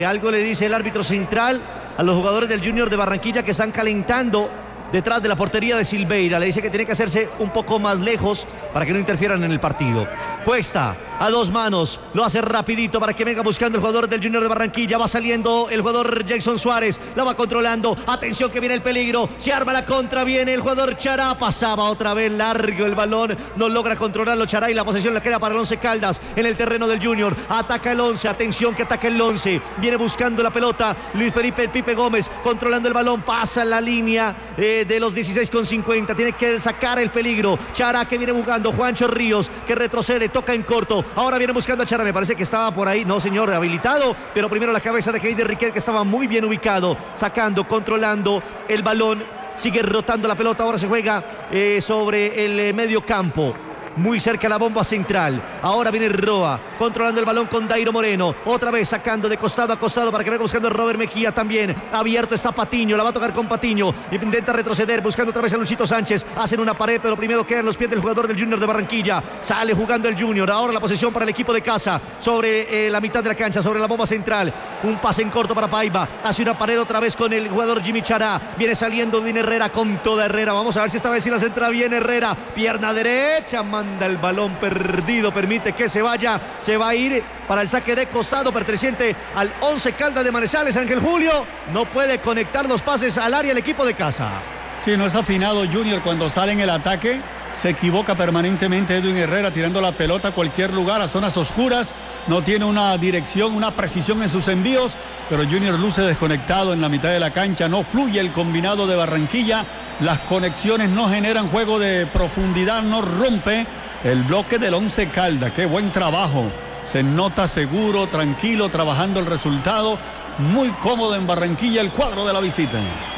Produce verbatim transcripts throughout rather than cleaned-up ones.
Algo le dice el árbitro central a los jugadores del Junior de Barranquilla que están calentando detrás de la portería de Silveira. Le dice que tiene que hacerse un poco más lejos para que no interfieran en el partido. Cuesta a dos manos, lo hace rapidito para que venga buscando el jugador del Junior de Barranquilla. Va saliendo el jugador Jason Suárez, la va controlando. Atención que viene el peligro, se arma la contra, viene el jugador Chará. Pasaba otra vez largo el balón, no logra controlarlo Chará y la posesión la queda para el Once Caldas en el terreno del Junior. Ataca el Once, atención que ataca el Once. Viene buscando la pelota Luis Felipe Pipe Gómez, controlando el balón, pasa la línea eh, de los dieciséis con cincuenta. Tiene que sacar el peligro. Chará que viene buscando, Juancho Ríos que retrocede, toca en corto. Ahora viene buscando a Chará, me parece que estaba por ahí, no señor, habilitado, pero primero la cabeza de Heider Riquet que estaba muy bien ubicado, sacando, controlando el balón, sigue rotando la pelota, ahora se juega eh, sobre el eh, medio campo. Muy cerca la bomba central. Ahora viene Roa controlando el balón con Dairo Moreno. Otra vez sacando de costado a costado para que venga buscando a Robert Mejía también. Abierto está Patiño. La va a tocar con Patiño. Intenta retroceder buscando otra vez a Luchito Sánchez. Hacen una pared, pero primero queda en los pies del jugador del Junior de Barranquilla. Sale jugando el Junior. Ahora la posesión para el equipo de casa. Sobre eh, la mitad de la cancha. Sobre la bomba central. Un pase en corto para Paiva. Hace una pared otra vez con el jugador Jimmy Chará. Viene saliendo Din Herrera con toda Herrera. Vamos a ver si esta vez si la centra bien Herrera. Pierna derecha. Manda el balón perdido, permite que se vaya, se va a ir para el saque de costado perteneciente al Once Caldas de Manizales. Ángel Julio no puede conectar los pases al área el equipo de casa. Sí, no es afinado Junior cuando sale en el ataque, se equivoca permanentemente Edwin Herrera tirando la pelota a cualquier lugar, a zonas oscuras, no tiene una dirección, una precisión en sus envíos, pero Junior luce desconectado en la mitad de la cancha, no fluye el combinado de Barranquilla, las conexiones no generan juego de profundidad, no rompe el bloque del Once Caldas. Qué buen trabajo, se nota seguro, tranquilo, trabajando el resultado, muy cómodo en Barranquilla el cuadro de la visita.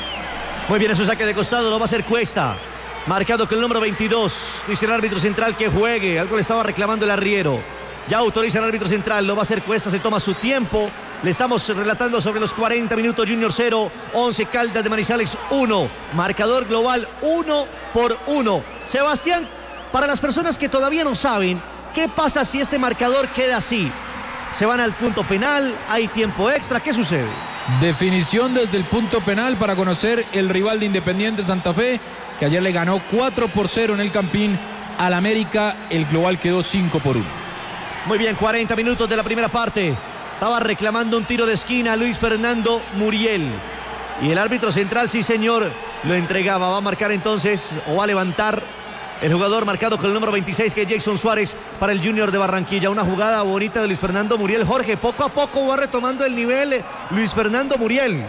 Muy bien, su saque de costado lo va a hacer Cuesta, marcado con el número veintidós, dice el árbitro central que juegue, algo le estaba reclamando el arriero, ya autoriza el árbitro central, lo va a hacer Cuesta, se toma su tiempo. Le estamos relatando sobre los cuarenta minutos. Junior cero, Once Caldas de Manizales uno, marcador global uno por uno. Sebastián, para las personas que todavía no saben, ¿qué pasa si este marcador queda así? ¿Se van al punto penal? ¿Hay tiempo extra? ¿Qué sucede? Definición desde el punto penal para conocer el rival de Independiente Santa Fe, que ayer le ganó cuatro por cero en el Campín al América. El global quedó cinco por uno. Muy bien, cuarenta minutos de la primera parte. Estaba reclamando un tiro de esquina Luis Fernando Muriel. Y el árbitro central, sí señor, lo entregaba. Va a marcar entonces, o va a levantar el jugador marcado con el número veintiséis, que es Jason Suárez, para el Junior de Barranquilla. Una jugada bonita de Luis Fernando Muriel. Jorge, poco a poco va retomando el nivel Luis Fernando Muriel.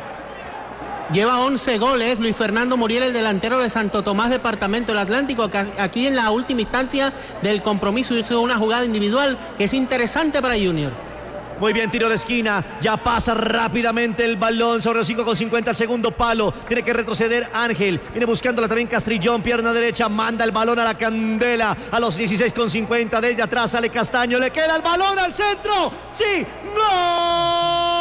Lleva once goles Luis Fernando Muriel, el delantero de Santo Tomás, departamento del Atlántico. Aquí en la última instancia del compromiso hizo una jugada individual que es interesante para Junior. Muy bien, tiro de esquina, ya pasa rápidamente el balón sobre los cinco con cincuenta al segundo palo, tiene que retroceder Ángel, viene buscándola también Castrillón, pierna derecha, manda el balón a la candela, a los dieciséis con cincuenta, desde atrás sale Castaño, le queda el balón al centro, sí, ¡gol!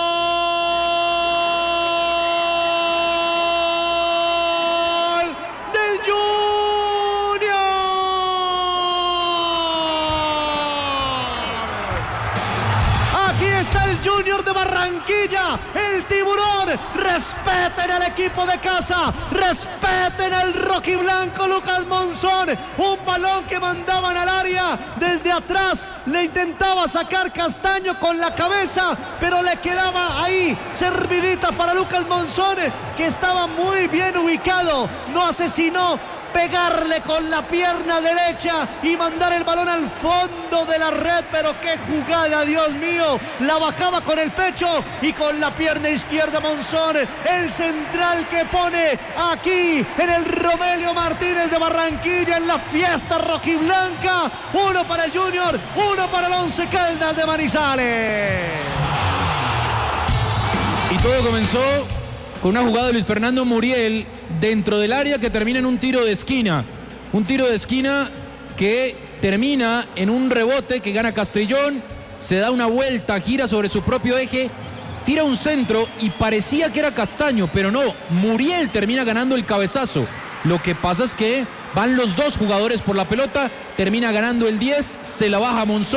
Junior de Barranquilla, el tiburón, respeten al equipo de casa, respeten al rojiblanco Lucas Monzón, un balón que mandaban al área, desde atrás le intentaba sacar Castaño con la cabeza, pero le quedaba ahí, servidita para Lucas Monzón, que estaba muy bien ubicado, no asesinó, pegarle con la pierna derecha y mandar el balón al fondo de la red, pero qué jugada, Dios mío, la bajaba con el pecho y con la pierna izquierda Monzón, el central que pone aquí en el Romelio Martínez de Barranquilla en la fiesta rojiblanca, uno para el Junior, uno para el Once Caldas de Manizales. Y todo comenzó con una jugada de Luis Fernando Muriel dentro del área que termina en un tiro de esquina. Un tiro de esquina que termina en un rebote que gana Castrillón, se da una vuelta, gira sobre su propio eje, tira un centro y parecía que era Castaño, pero no, Muriel termina ganando el cabezazo. Lo que pasa es que van los dos jugadores por la pelota, termina ganando el diez, se la baja Monzón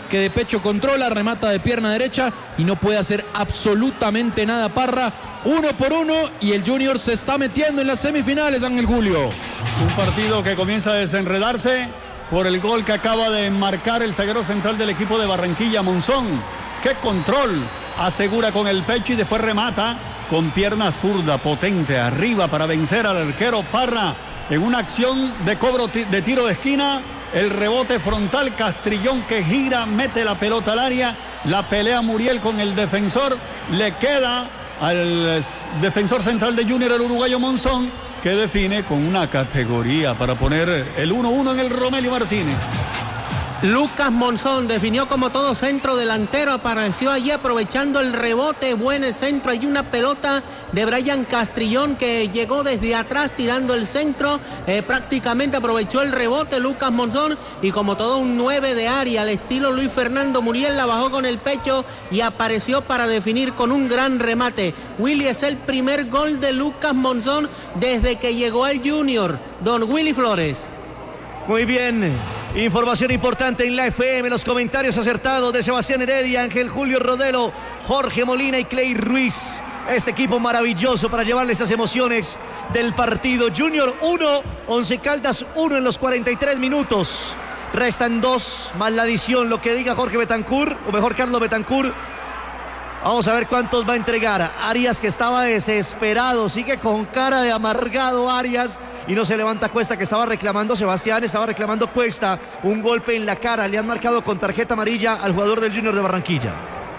que de pecho controla, remata de pierna derecha y no puede hacer absolutamente nada Parra. Uno por uno y el Junior se está metiendo en las semifinales, Ángel Julio. Un partido que comienza a desenredarse por el gol que acaba de marcar el zaguero central del equipo de Barranquilla, Monzón. ¡Qué control! Asegura con el pecho y después remata con pierna zurda potente arriba para vencer al arquero Parra en una acción de cobro de tiro de esquina. El rebote frontal, Castrillón que gira, mete la pelota al área, la pelea Muriel con el defensor, le queda al defensor central de Junior, el uruguayo Monzón, que define con una categoría para poner el uno uno en el Romelio Martínez. Lucas Monzón definió como todo centro delantero, apareció allí aprovechando el rebote, buen centro, hay una pelota de Brian Castrillón que llegó desde atrás tirando el centro, eh, prácticamente aprovechó el rebote Lucas Monzón y como todo un nueve de área al estilo Luis Fernando Muriel la bajó con el pecho y apareció para definir con un gran remate. Willy, es el primer gol de Lucas Monzón desde que llegó al Junior, don Willy Flores. Muy bien, información importante en la F M, los comentarios acertados de Sebastián Heredia, Ángel Julio Rodelo, Jorge Molina y Clay Ruiz. Este equipo maravilloso para llevarle esas emociones del partido. Junior uno, Once Caldas uno en los cuarenta y tres minutos. Restan dos, más la adición, lo que diga Jorge Betancur, o mejor Carlos Betancur. Vamos a ver cuántos va a entregar. Arias, que estaba desesperado, sigue con cara de amargado Arias y no se levanta. Cuesta, que estaba reclamando, Sebastián estaba reclamando Cuesta, un golpe en la cara, le han marcado con tarjeta amarilla al jugador del Junior de Barranquilla.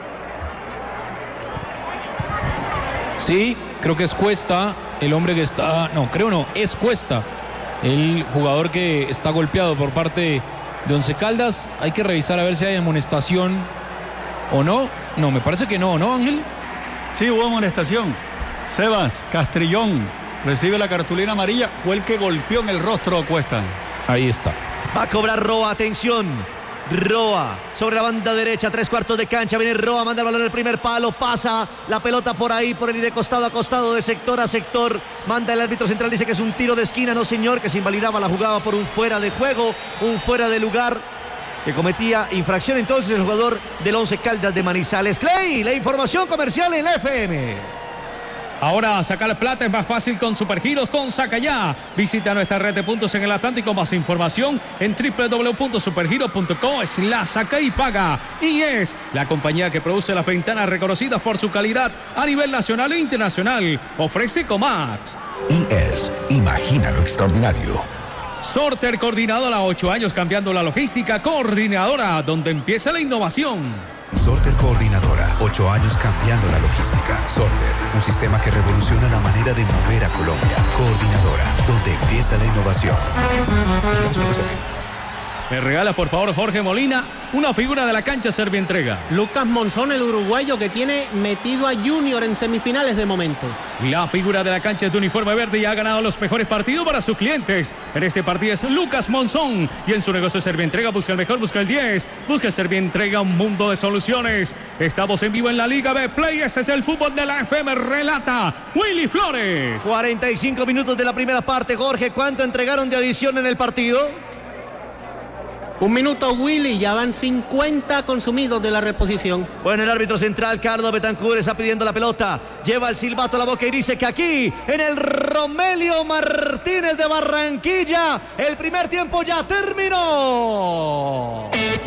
Sí, creo que es Cuesta, el hombre que está, no, creo no, es Cuesta, el jugador que está golpeado por parte de Once Caldas. Hay que revisar a ver si hay amonestación o no. No, me parece que no, ¿no, Ángel? Sí, hubo amonestación. Sebas Castrillón recibe la cartulina amarilla, fue el que golpeó en el rostro a Cuesta. Ahí está. Va a cobrar Roa, atención. Roa sobre la banda derecha, tres cuartos de cancha, viene Roa, manda el balón al primer palo, pasa la pelota por ahí, por el de costado a costado, de sector a sector, manda el árbitro central, dice que es un tiro de esquina, no señor, que se invalidaba la jugada por un fuera de juego, un fuera de lugar, que cometía infracción entonces el jugador del Once Caldas de Manizales. Clay, la información comercial en la F M. Ahora sacar plata es más fácil con Supergiros con Saca Ya. Visita nuestra red de puntos en el Atlántico. Más información en doble u doble u doble u punto supergiros punto com. Es la saca y paga. Y es la compañía que produce las ventanas reconocidas por su calidad a nivel nacional e internacional. Ofrece Comax. Y es Imagina lo Extraordinario. Sorter, coordinadora, ocho años cambiando la logística. Coordinadora, donde empieza la innovación. Sorter Coordinadora, ocho años cambiando la logística. Sorter, un sistema que revoluciona la manera de mover a Colombia. Coordinadora, donde empieza la innovación. Me regala, por favor, Jorge Molina, una figura de la cancha Servientrega. Lucas Monzón, el uruguayo que tiene metido a Junior en semifinales de momento. La figura de la cancha es de uniforme verde y ha ganado los mejores partidos para sus clientes. En este partido es Lucas Monzón y en su negocio Servientrega busca el mejor, busca el diez, busca Servientrega, un mundo de soluciones. Estamos en vivo en la Liga B Play, este es el fútbol de la F M, relata Willy Flores. cuarenta y cinco minutos de la primera parte, Jorge, ¿cuánto entregaron de adición en el partido? Un minuto, Willy, ya van cincuenta consumidos de la reposición. Bueno, el árbitro central, Carlos Betancur, está pidiendo la pelota. Lleva el silbato a la boca y dice que aquí, en el Romelio Martínez de Barranquilla, el primer tiempo ya terminó.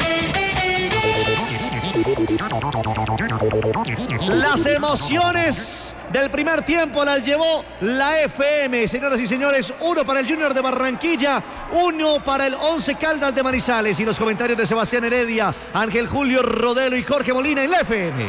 Las emociones del primer tiempo las llevó la F M. Señoras y señores, uno para el Junior de Barranquilla, uno para el Once Caldas de Manizales. Y los comentarios de Sebastián Heredia, Ángel Julio Rodelo y Jorge Molina en la F M.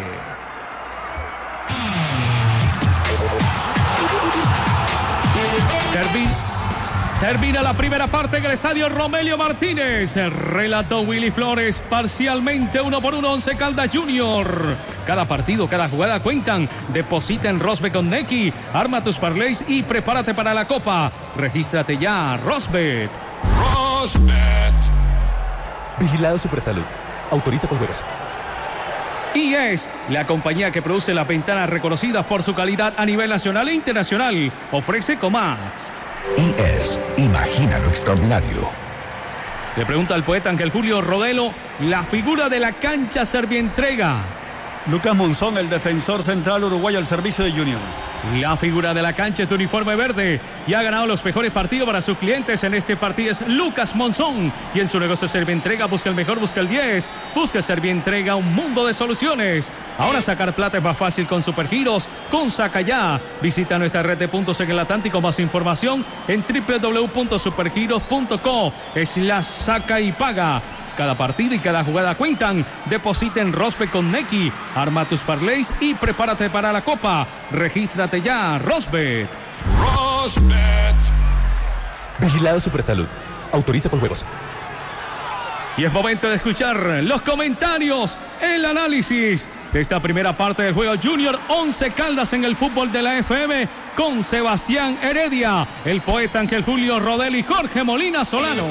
Termina, termina la primera parte en el estadio Romelio Martínez. El relato Willy Flores, parcialmente uno por uno, Once Caldas Junior. Cada partido, cada jugada cuentan. Deposita en Rosbet con Neki. Arma tus parlays y prepárate para la Copa. Regístrate ya, Rosbet. Rosbet. Vigilado Supersalud. Autoriza con juegos. Y es la compañía que produce las ventanas reconocidas por su calidad a nivel nacional e internacional. Ofrece Comax. Y es Imagina lo Extraordinario. Le pregunta al poeta Ángel Julio Rodelo, la figura de la cancha Servientrega. Lucas Monzón, el defensor central uruguayo al servicio de Junior. La figura de la cancha es de uniforme verde y ha ganado los mejores partidos para sus clientes. En este partido es Lucas Monzón y en su negocio Servientrega busca el mejor, busca el diez. Busca Servientrega, un mundo de soluciones. Ahora sacar plata es más fácil con Supergiros, con Sacayá. Visita nuestra red de puntos en el Atlántico. Más información en doble u doble u doble u punto supergiros punto co. Es la saca y paga. Cada partido y cada jugada cuentan. Deposita en Rosbet con Nequi. Arma tus parlays y prepárate para la Copa. Regístrate ya, Rosbet. Rosbet. Vigilado Supersalud. Autoriza con juegos. Y es momento de escuchar los comentarios, el análisis de esta primera parte del juego Junior Once Caldas en el fútbol de la F M con Sebastián Heredia, el poeta Ángel Julio Rodel y Jorge Molina Solano.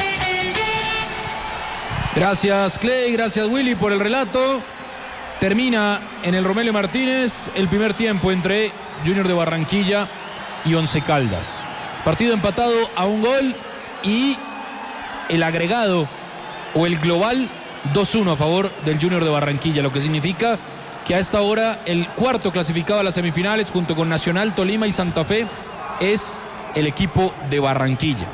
Gracias Clay, gracias Willy por el relato. Termina en el Romelio Martínez el primer tiempo entre Junior de Barranquilla y Once Caldas. Partido empatado a un gol y el agregado o el global dos uno a favor del Junior de Barranquilla, lo que significa que a esta hora el cuarto clasificado a las semifinales junto con Nacional, Tolima y Santa Fe es el equipo de Barranquilla.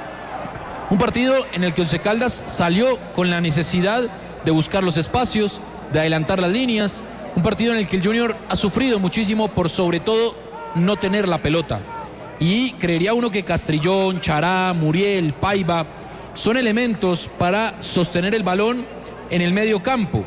Un partido en el que Once Caldas salió con la necesidad de buscar los espacios, de adelantar las líneas. Un partido en el que el Junior ha sufrido muchísimo por sobre todo no tener la pelota. Y creería uno que Castrillón, Chará, Muriel, Paiva son elementos para sostener el balón en el medio campo.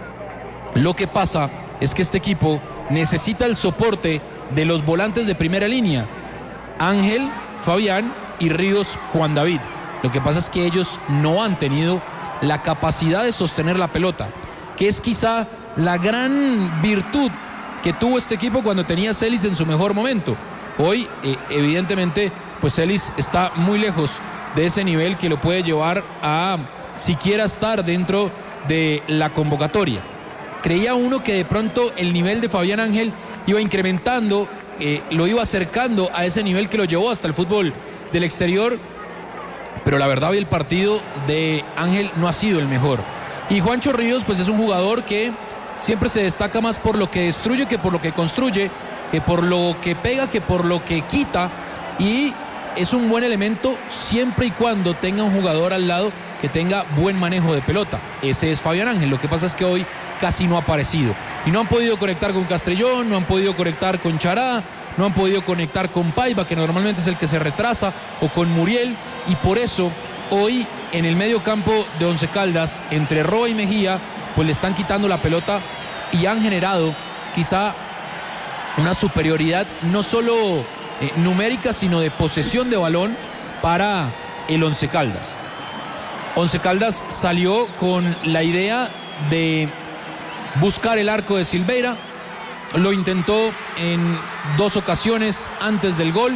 Lo que pasa es que este equipo necesita el soporte de los volantes de primera línea, Ángel, Fabián y Ríos, Juan David. Lo que pasa es que ellos no han tenido la capacidad de sostener la pelota, que es quizá la gran virtud que tuvo este equipo cuando tenía Celis en su mejor momento. Hoy, eh, evidentemente, pues Celis está muy lejos de ese nivel que lo puede llevar a siquiera estar dentro de la convocatoria. Creía uno que de pronto el nivel de Fabián Ángel iba incrementando, eh, lo iba acercando a ese nivel que lo llevó hasta el fútbol del exterior, pero la verdad hoy el partido de Ángel no ha sido el mejor. Y Juancho Ríos pues es un jugador que siempre se destaca más por lo que destruye que por lo que construye, que por lo que pega que por lo que quita, y es un buen elemento siempre y cuando tenga un jugador al lado que tenga buen manejo de pelota. Ese es Fabián Ángel. Lo que pasa es que hoy casi no ha aparecido y no han podido conectar con Castrillón, no han podido conectar con Chará, no han podido conectar con Paiva, que normalmente es el que se retrasa, o con Muriel, y por eso hoy en el medio campo de Once Caldas, entre Roa y Mejía, pues le están quitando la pelota y han generado quizá una superioridad no solo eh, numérica, sino de posesión de balón para el Once Caldas. Once Caldas salió con la idea de buscar el arco de Silveira, lo intentó en dos ocasiones antes del gol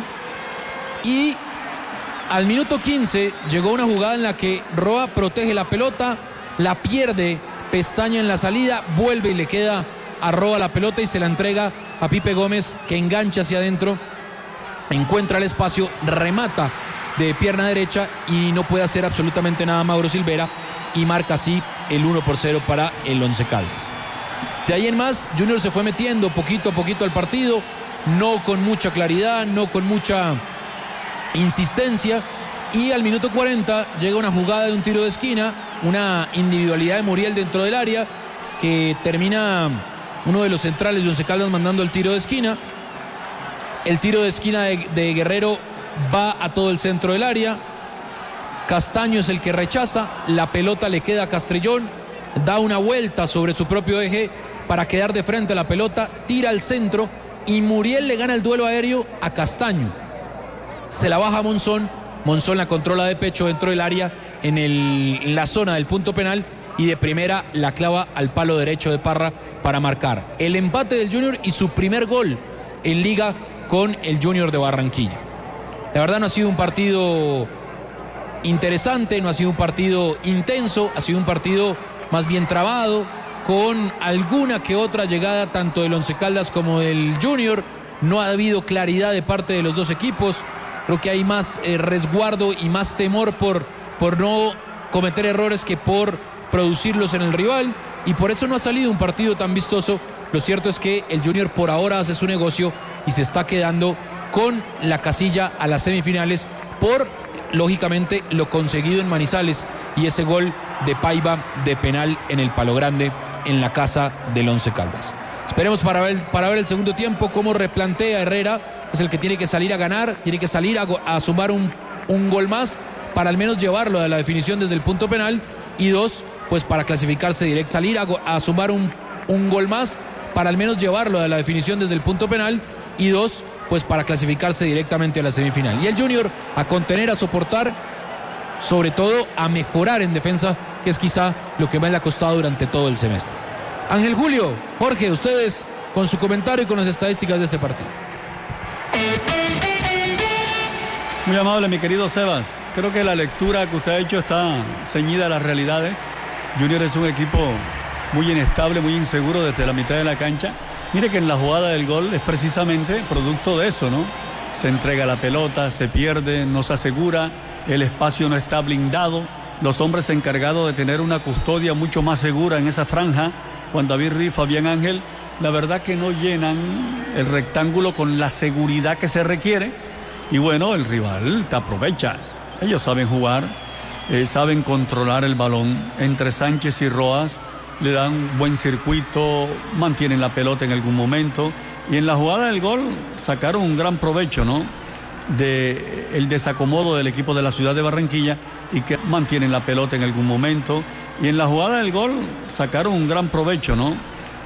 y al minuto quince llegó una jugada en la que Roa protege la pelota, la pierde Pestaña en la salida, vuelve y le queda a Roa la pelota y se la entrega a Pipe Gómez, que engancha hacia adentro, encuentra el espacio, remata de pierna derecha y no puede hacer absolutamente nada Mauro Silveira y marca así el uno por cero para el Once Caldas. De ahí en más, Junior se fue metiendo poquito a poquito al partido, no con mucha claridad, no con mucha insistencia, y al minuto cuarenta llega una jugada de un tiro de esquina, una individualidad de Muriel dentro del área, que termina uno de los centrales de Once Caldas mandando el tiro de esquina. El tiro de esquina de, de Guerrero va a todo el centro del área, Castaño es el que rechaza, la pelota le queda a Castrillón, da una vuelta sobre su propio eje para quedar de frente a la pelota, tira al centro y Muriel le gana el duelo aéreo a Castaño. Se la baja a Monzón, Monzón la controla de pecho dentro del área en, el, en la zona del punto penal y de primera la clava al palo derecho de Parra para marcar el empate del Junior y su primer gol en liga con el Junior de Barranquilla. La verdad no ha sido un partido interesante, no ha sido un partido intenso, ha sido un partido más bien trabado, con alguna que otra llegada tanto del Once Caldas como del Junior. No ha habido claridad de parte de los dos equipos. Creo que hay más eh, resguardo y más temor por, por no cometer errores que por producirlos en el rival, y por eso no ha salido un partido tan vistoso. Lo cierto es que el Junior por ahora hace su negocio y se está quedando con la casilla a las semifinales por, lógicamente, lo conseguido en Manizales y ese gol de Paiva de penal en el Palo Grande en la casa del Once Caldas. Esperemos para ver, para ver el segundo tiempo cómo replantea Herrera. Es el que tiene que salir a ganar, tiene que salir a, a sumar un, un gol más para al menos llevarlo a la definición desde el punto penal, y dos, pues para clasificarse directo, salir a, a sumar un, un gol más para al menos llevarlo a la definición desde el punto penal, y dos, pues para clasificarse directamente a la semifinal. Y el Junior a contener, a soportar, sobre todo a mejorar en defensa, que es quizá lo que más le ha costado durante todo el semestre. Ángel Julio, Jorge, ustedes con su comentario y con las estadísticas de este partido. Muy amable, mi querido Sebas. Creo que la lectura que usted ha hecho está ceñida a las realidades. Junior es un equipo muy inestable, muy inseguro desde la mitad de la cancha. Mire que en la jugada del gol es precisamente producto de eso, ¿no? Se entrega la pelota, se pierde, no se asegura, el espacio no está blindado. Los hombres encargados de tener una custodia mucho más segura en esa franja, Juan David Ruiz, Fabián Ángel, la verdad que no llenan el rectángulo con la seguridad que se requiere. Y bueno, el rival te aprovecha. Ellos saben jugar, eh, saben controlar el balón. Entre Sánchez y Roas le dan buen circuito, mantienen la pelota en algún momento. Y en la jugada del gol sacaron un gran provecho, ¿no? De el desacomodo del equipo de la ciudad de Barranquilla, y que mantienen la pelota en algún momento. Y en la jugada del gol sacaron un gran provecho, ¿no?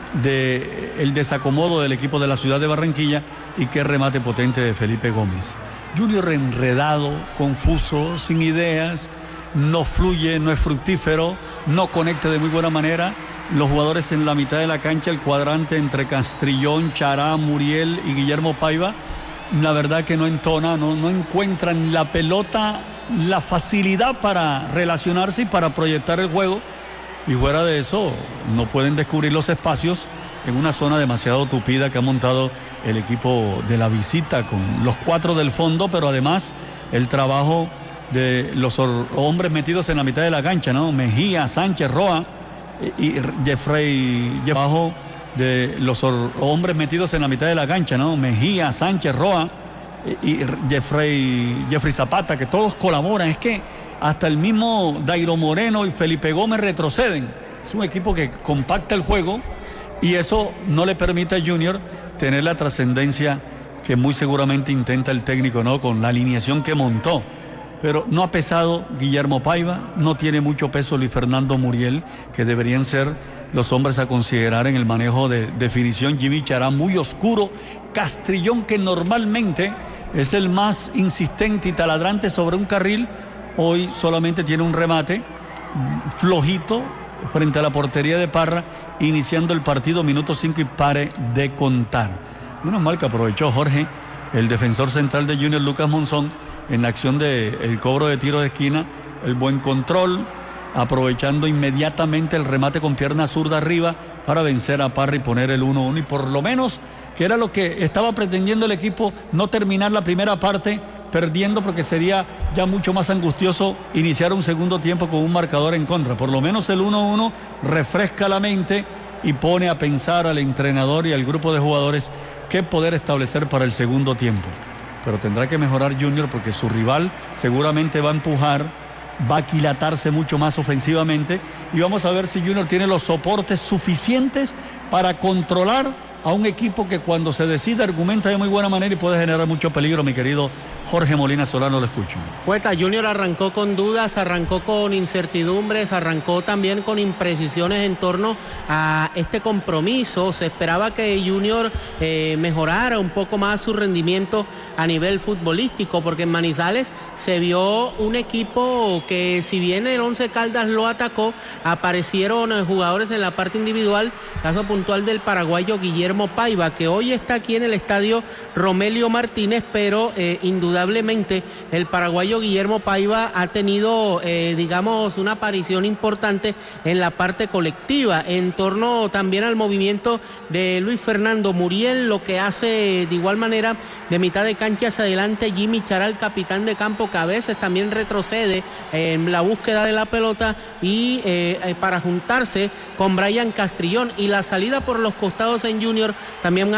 De el desacomodo del equipo de la ciudad de Barranquilla, y qué remate potente de Felipe Gómez. Junior enredado, confuso, sin ideas, no fluye, no es fructífero, no conecta de muy buena manera. Los jugadores en la mitad de la cancha, el cuadrante entre Castrillón, Chará, Muriel y Guillermo Paiva, la verdad que no entona, no, no encuentran la pelota, la facilidad para relacionarse y para proyectar el juego. Y fuera de eso, no pueden descubrir los espacios en una zona demasiado tupida que ha montado el equipo de la visita, con los cuatro del fondo, pero además el trabajo de los hombres metidos en la mitad de la cancha, ¿no? Mejía, Sánchez, Roa y Jeffrey, debajo de los hombres metidos en la mitad de la cancha, ¿no? Mejía, Sánchez, Roa y Jeffrey, Jeffrey Zapata, que todos colaboran. Es que hasta el mismo Dairo Moreno y Felipe Gómez retroceden. Es un equipo que compacta el juego, y eso no le permite a Junior tener la trascendencia que muy seguramente intenta el técnico, ¿no? Con la alineación que montó. Pero no ha pesado Guillermo Paiva, no tiene mucho peso Luis Fernando Muriel, que deberían ser los hombres a considerar en el manejo de definición. Jimmy Chará muy oscuro, Castrillón, que normalmente es el más insistente y taladrante sobre un carril, hoy solamente tiene un remate flojito frente a la portería de Parra, iniciando el partido, minuto cinco y pare de contar. Menos mal que aprovechó Jorge, el defensor central de Junior, Lucas Monzón, en la acción del cobro de tiro de esquina, el buen control, aprovechando inmediatamente el remate con pierna zurda arriba para vencer a Parra y poner el uno uno, y por lo menos, que era lo que estaba pretendiendo el equipo, no terminar la primera parte perdiendo, porque sería ya mucho más angustioso iniciar un segundo tiempo con un marcador en contra. Por lo menos el uno uno refresca la mente y pone a pensar al entrenador y al grupo de jugadores qué poder establecer para el segundo tiempo. Pero tendrá que mejorar Junior, porque su rival seguramente va a empujar, va a aquilatarse mucho más ofensivamente, y vamos a ver si Junior tiene los soportes suficientes para controlar a un equipo que cuando se decide argumenta de muy buena manera y puede generar mucho peligro. Mi querido Jorge Molina Solano, lo escucho. Poeta, Junior arrancó con dudas, arrancó con incertidumbres, arrancó también con imprecisiones en torno a este compromiso. Se esperaba que Junior eh, mejorara un poco más su rendimiento a nivel futbolístico, porque en Manizales se vio un equipo que, si bien el Once Caldas lo atacó, aparecieron jugadores en la parte individual, caso puntual del paraguayo Guillermo Guillermo Paiva, que hoy está aquí en el estadio Romelio Martínez, pero eh, indudablemente el paraguayo Guillermo Paiva ha tenido, eh, digamos, una aparición importante en la parte colectiva, en torno también al movimiento de Luis Fernando Muriel, lo que hace de igual manera de mitad de cancha hacia adelante Jimmy Charal, capitán de campo, que a veces también retrocede en la búsqueda de la pelota y eh, para juntarse con Brian Castrillón, y la salida por los costados en Junior también